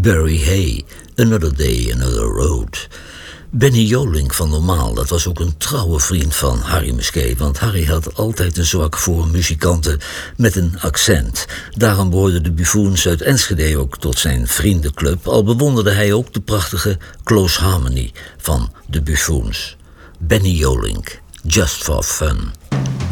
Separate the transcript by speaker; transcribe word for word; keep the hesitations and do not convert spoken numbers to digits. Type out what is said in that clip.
Speaker 1: Barry Hay, Another Day, Another Road. Benny Jolink van Normaal, dat was ook een trouwe vriend van Harry Musquet, want Harry had altijd een zwak voor muzikanten met een accent. Daarom behoorden de Buffoons uit Enschede ook tot zijn vriendenclub, al bewonderde hij ook de prachtige Close Harmony van de Buffoons. Benny Jolink, Just for Fun.